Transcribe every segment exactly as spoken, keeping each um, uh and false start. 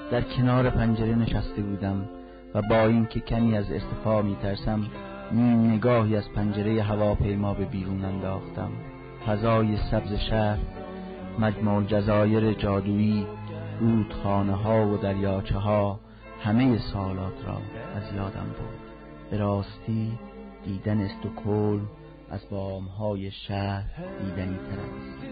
در کنار پنجره نشسته بودم و با اینکه کمی از ارتفاع میترسم نیم نگاهی از پنجره هواپیما به بیرون انداختم. فضای سبز شهر، مجموع الجزایر جادویی، رودخانه ها و دریاچه ها همه سالات را از یادم برد. به راستی دیدن استکهلم از بامهای شهر دیدنی تر است.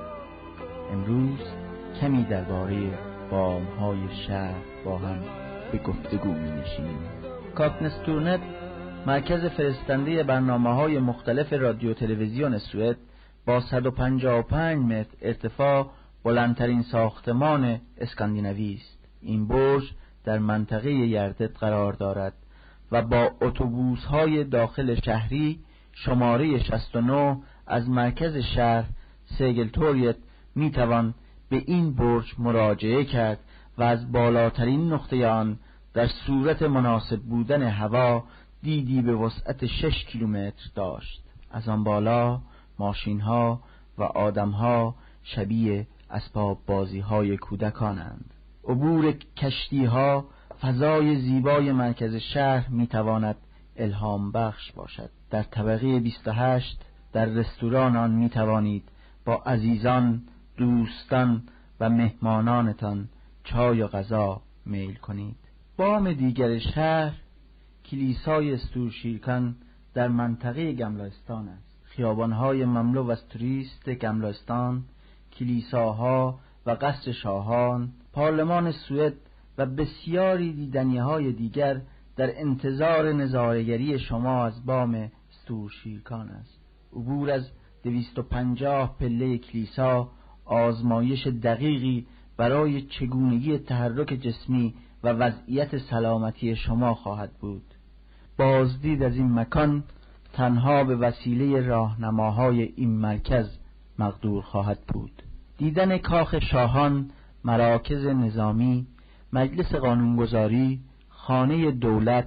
امروز کمی درباره بامهای شهر با هم به گفتگو می نشینیم. کاکنستورنت، مرکز فرستنده برنامه‌های مختلف رادیو تلویزیون سوئد، با صد و پنجاه و پنج متر ارتفاع بلندترین ساختمان اسکاندیناوی است. این برج در منطقه یردت قرار دارد و با اتوبوس‌های داخل شهری شماره شصت و نه از مرکز شهر سیگلتوریت میتوان به این برج مراجعه کرد و از بالاترین نقطه آن در صورت مناسب بودن هوا دیدی به وسعت شش کیلومتر داشت. از آن بالا ماشین‌ها و آدم‌ها شبیه اسباب بازی‌های کودکانند. عبور کشتی‌ها فضای زیبای مرکز شهر میتواند الهام بخش باشد. در طبقه بیست و هشت در رستوران آن میتوانید با عزیزان، دوستان و مهمانانتان چای و غذا میل کنید. بام دیگر شهر کلیسای استورشیرکان در منطقه گملاستان است. خیابان‌های مملو از توریست گملاستان، کلیساها و قصر شاهان، پارلمان سوئد و بسیاری دیدنی‌های دیگر در انتظار نظاره‌گری شما از بام استورشیرکان است. عبور از دویست و پنجاه پله کلیسا آزمایش دقیقی برای چگونگی تحرک جسمی و وضعیت سلامتی شما خواهد بود. بازدید از این مکان تنها به وسیله راهنماهای این مرکز مقدور خواهد بود. دیدن کاخ شاهان، مراکز نظامی، مجلس قانونگذاری، خانه دولت،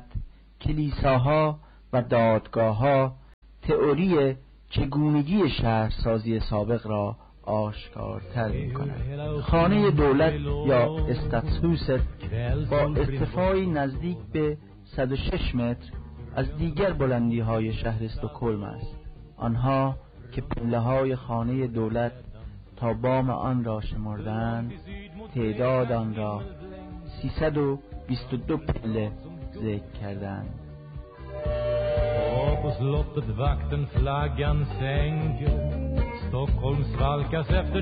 کلیساها و دادگاه‌ها تئوری چگونگی شهرسازی سابق را آشکارتر می‌کند. خانه دولت یا استادسهوست با ارتفاعی نزدیک به صد و شش متر از دیگر بلندی‌های شهر استکهلم است. آنها که پله‌های خانه دولت تا بام آن را شمردند، تعداد آن را سیصد و بیست و دو پله ذکر کردند. På slottet vakten flaggan sänker, Stockholms valkas efter